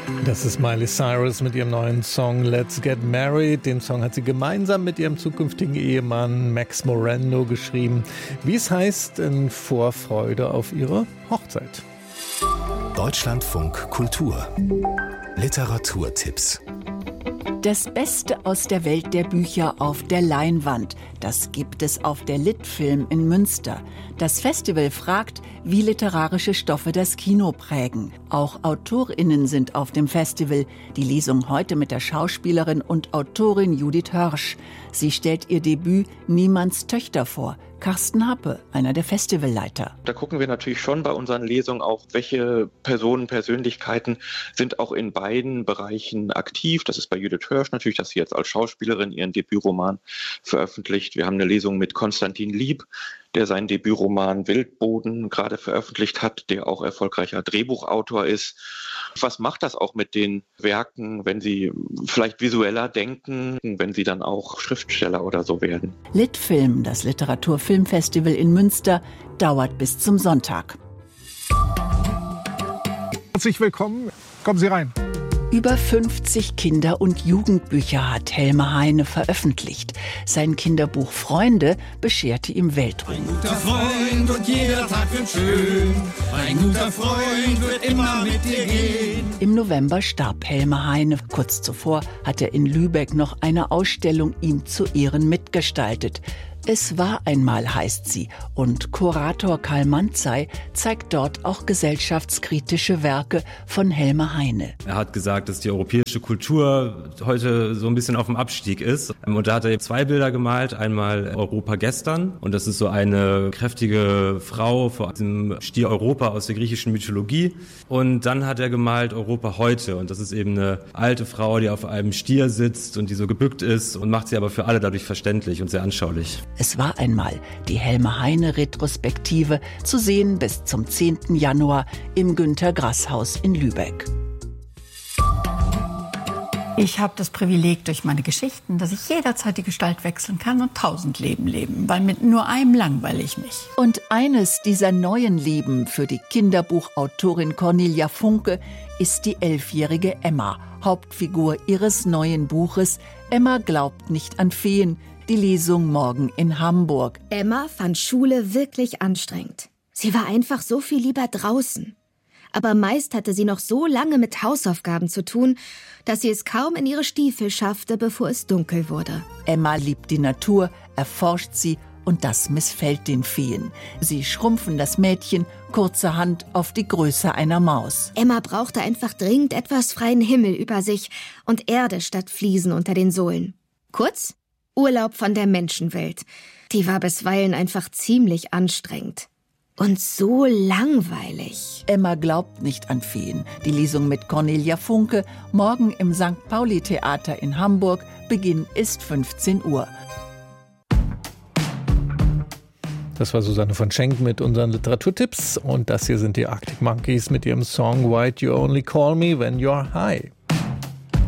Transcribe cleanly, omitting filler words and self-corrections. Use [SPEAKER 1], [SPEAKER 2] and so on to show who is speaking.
[SPEAKER 1] Das ist Miley Cyrus mit ihrem neuen Song Let's Get Married. Den Song hat sie gemeinsam mit ihrem zukünftigen Ehemann Max Morando geschrieben. Wie es heißt, in Vorfreude auf ihre Hochzeit.
[SPEAKER 2] Deutschlandfunk Kultur. Literaturtipps.
[SPEAKER 3] Das Beste aus der Welt der Bücher auf der Leinwand. Das gibt es auf der Litfilm in Münster. Das Festival fragt, wie literarische Stoffe das Kino prägen. Auch AutorInnen sind auf dem Festival. Die Lesung heute mit der Schauspielerin und Autorin Judith Hörsch. Sie stellt ihr Debüt Niemands Töchter vor. Carsten Happe, einer der Festivalleiter.
[SPEAKER 4] Da gucken wir natürlich schon bei unseren Lesungen auch, welche Personen, Persönlichkeiten sind auch in beiden Bereichen aktiv. Das ist bei Judith Hörsch natürlich, dass sie jetzt als Schauspielerin ihren Debütroman veröffentlicht. Wir haben eine Lesung mit Konstantin Lieb, der seinen Debütroman Wildboden gerade veröffentlicht hat, der auch erfolgreicher Drehbuchautor ist. Was macht das auch mit den Werken, wenn sie vielleicht visueller denken, wenn sie dann auch Schriftsteller oder so werden?
[SPEAKER 3] Litfilm, das Literaturfilmfestival in Münster, dauert bis zum Sonntag.
[SPEAKER 5] Herzlich willkommen. Kommen Sie rein.
[SPEAKER 3] Über 50 Kinder- und Jugendbücher hat Helmer Heine veröffentlicht. Sein Kinderbuch Freunde bescherte ihm Weltruhm.
[SPEAKER 6] Ein guter Freund und jeder Tag wird schön. Ein guter Freund wird immer mit dir gehen.
[SPEAKER 3] Im November starb Helmer Heine. Kurz zuvor hat er in Lübeck noch eine Ausstellung ihm zu Ehren mitgestaltet. Es war einmal, heißt sie, und Kurator Karl Manzey zeigt dort auch gesellschaftskritische Werke von Helmer Heine.
[SPEAKER 7] Er hat gesagt, dass die europäische Kultur heute so ein bisschen auf dem Abstieg ist. Und da hat er 2 Bilder gemalt. Einmal Europa gestern. Und das ist so eine kräftige Frau vor dem Stier Europa aus der griechischen Mythologie. Und dann hat er gemalt Europa heute. Und das ist eben eine alte Frau, die auf einem Stier sitzt und die so gebückt ist und macht sie aber für alle dadurch verständlich und sehr anschaulich.
[SPEAKER 3] Es war einmal die Helmer Heine Retrospektive, zu sehen bis zum 10. Januar im Günter-Grass-Haus in Lübeck.
[SPEAKER 8] Ich habe das Privileg durch meine Geschichten, dass ich jederzeit die Gestalt wechseln kann und 1000 Leben leben, weil mit nur einem langweile ich mich.
[SPEAKER 3] Und eines dieser neuen Leben für die Kinderbuchautorin Cornelia Funke ist die 11-jährige Emma, Hauptfigur ihres neuen Buches Emma glaubt nicht an Feen. Die Lesung morgen in Hamburg.
[SPEAKER 9] Emma fand Schule wirklich anstrengend. Sie war einfach so viel lieber draußen. Aber meist hatte sie noch so lange mit Hausaufgaben zu tun, dass sie es kaum in ihre Stiefel schaffte, bevor es dunkel wurde.
[SPEAKER 3] Emma liebt die Natur, erforscht sie und das missfällt den Feen. Sie schrumpfen das Mädchen kurzerhand auf die Größe einer Maus.
[SPEAKER 9] Emma brauchte einfach dringend etwas freien Himmel über sich und Erde statt Fliesen unter den Sohlen. Kurz? Urlaub von der Menschenwelt. Die war bisweilen einfach ziemlich anstrengend. Und so langweilig.
[SPEAKER 3] Emma glaubt nicht an Feen. Die Lesung mit Cornelia Funke morgen im St. Pauli-Theater in Hamburg. Beginn ist 15 Uhr.
[SPEAKER 1] Das war Susanne von Schenk mit unseren Literaturtipps. Und das hier sind die Arctic Monkeys mit ihrem Song Why'd You Only Call Me When You're High.